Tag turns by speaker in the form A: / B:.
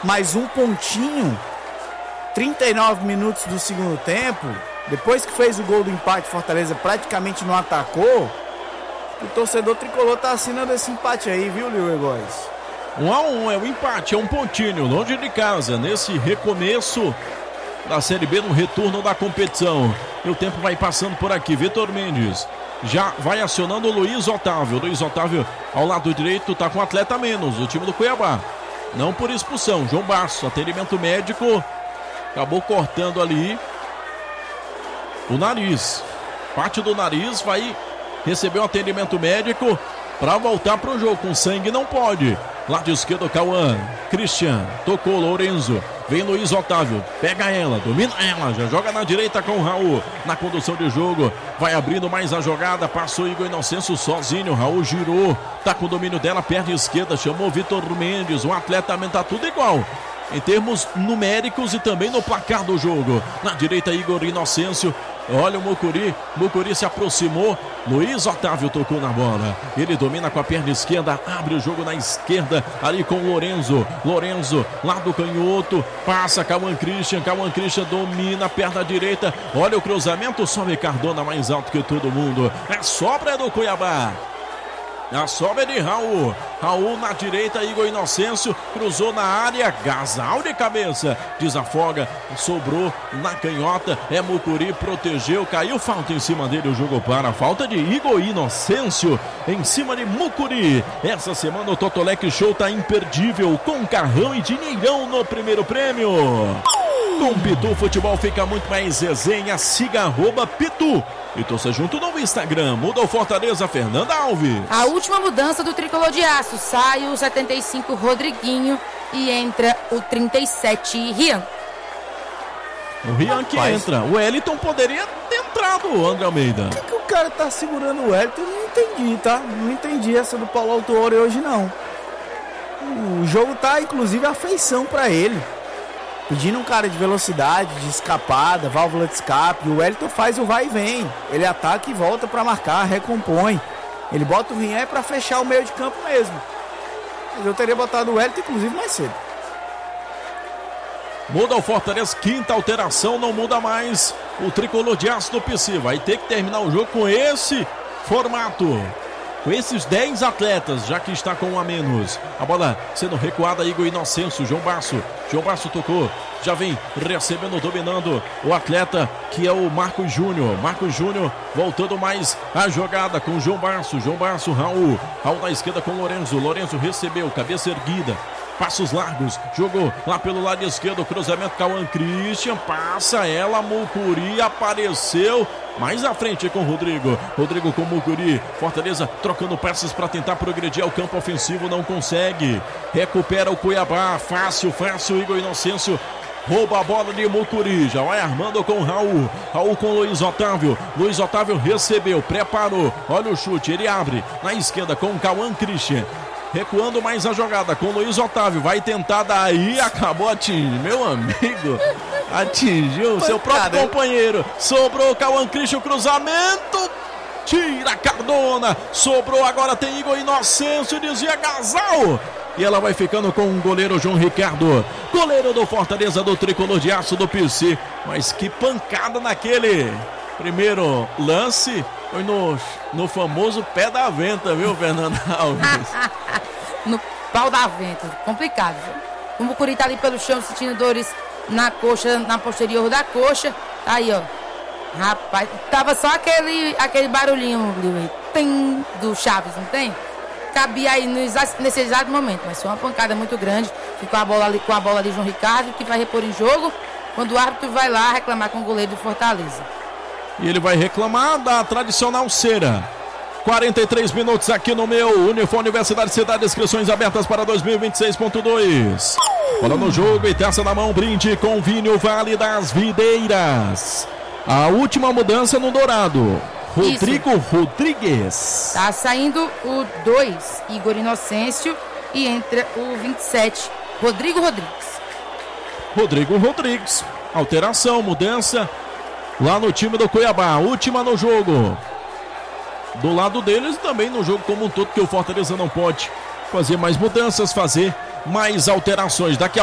A: mais um pontinho, 39 minutos do segundo tempo, depois que fez o gol do empate, Fortaleza praticamente não atacou. O torcedor tricolor tá assinando esse empate aí, viu, Liu Góes?
B: 1-1 é o empate, é um pontinho, longe de casa, nesse recomeço da Série B, no retorno da competição. E o tempo vai passando por aqui. Vitor Mendes já vai acionando o Luiz Otávio. Luiz Otávio ao lado direito tá com um atleta a menos, o time do Cuiabá. Não por expulsão, João Basso, atendimento médico, acabou cortando ali o nariz. Parte do nariz, vai receber um atendimento médico para voltar para o jogo. Com sangue não pode. Lado esquerdo, Cauã. Christian, tocou Lorenzo. Vem Luiz Otávio, pega ela, domina ela, já joga na direita com o Raul. Na condução de jogo, vai abrindo mais a jogada. Passou Igor Inocêncio sozinho. Raul girou, tá com o domínio dela, perna esquerda. Chamou Vitor Mendes. Um atleta tá tudo igual em termos numéricos e também no placar do jogo. Na direita, Igor Inocêncio. Olha o Mucuri se aproximou. Luiz Otávio tocou na bola. Ele domina com a perna esquerda, abre o jogo na esquerda, ali com o Lorenzo, lado canhoto, passa Cauã Christian domina a perna direita. Olha o cruzamento, sobe Cardona mais alto que todo mundo. É sobra do Cuiabá. A sobra é de Raul. Raul na direita, Igor Inocêncio cruzou na área, Gasal de cabeça, desafoga, sobrou na canhota, é Mucuri, protegeu, caiu, falta em cima dele, o jogo para, falta de Igor Inocêncio em cima de Mucuri. Essa semana o Totolec Show tá imperdível, com carrão e dinheirão no primeiro prêmio. Com Pitu Futebol fica muito mais resenha, siga @Pitu. E torça junto no Instagram. Muda o Fortaleza, Fernanda Alves.
C: A última mudança do tricolor de aço. Sai o 75 Rodriguinho e entra o 37 Rian.
B: O Rian que entra. O Wellington poderia ter entrado, o André Almeida.
A: Por que o cara tá segurando o Wellington? Não entendi, tá? Não entendi essa do Paulo Autuori hoje, não. O jogo tá, inclusive, a feição pra ele. Pedindo um cara de velocidade, de escapada, válvula de escape. O Wellington faz o vai e vem. Ele ataca e volta para marcar, recompõe. Ele bota o Rian para fechar o meio de campo mesmo. Mas eu teria botado o Wellington, inclusive, mais cedo.
B: Muda o Fortaleza, quinta alteração, não muda mais o tricolor de aço do PC. Vai ter que terminar o jogo com esse formato. Com esses 10 atletas, já que está com um a menos. A bola sendo recuada, Igor Inocêncio, João Basso tocou, já vem recebendo, dominando o atleta que é o Marcos Júnior. Marcos Júnior voltando mais a jogada com João Basso, Raul na esquerda com Lorenzo recebeu, cabeça erguida. Passos largos, jogou lá pelo lado esquerdo, cruzamento, Cauã Christian, passa ela, Mucuri apareceu, mais à frente com Rodrigo com Mucuri, Fortaleza trocando passes para tentar progredir ao campo ofensivo, não consegue, recupera o Cuiabá, fácil, Igor Inocêncio, rouba a bola de Mucuri, já vai armando com Raul com Luiz Otávio recebeu, preparou, olha o chute, ele abre na esquerda com Cauã Christian, recuando mais a jogada com Luiz Otávio, vai tentar daí, acabou atingindo, meu amigo, atingiu o seu próprio companheiro, sobrou Cauã Christian, cruzamento, tira Cardona, sobrou, agora tem Igor Inocêncio, desvia Gasal, e ela vai ficando com o goleiro João Ricardo, goleiro do Fortaleza, do tricolor de aço do PC, mas que pancada naquele primeiro lance, foi no famoso pé da venta, viu, Fernanda Alves?
C: No pau da venta, complicado. O Mucuri tá ali pelo chão, sentindo dores na coxa, na posterior da coxa. Tá aí, ó. Rapaz, tava só aquele barulhinho tem do Chaves, não tem? Cabia aí nesse exato momento, mas foi uma pancada muito grande. Ficou com a bola de João Ricardo, que vai repor em jogo, quando o árbitro vai lá reclamar com o goleiro do Fortaleza.
B: E ele vai reclamar da tradicional cera. 43 minutos aqui no meu Unifor Universidade Cidade, inscrições abertas para 2026.2. Bola no jogo e taça na mão, brinde com Vinho Vale das Videiras. A última mudança no Dourado. Rodrigo Rodrigues.
C: Tá saindo o 2, Igor Inocêncio, e entra o 27, Rodrigo
B: Rodrigues. Alteração, mudança lá no time do Cuiabá. Última no jogo. Do lado deles e também no jogo como um todo, que o Fortaleza não pode fazer mais mudanças, fazer mais alterações. Daqui a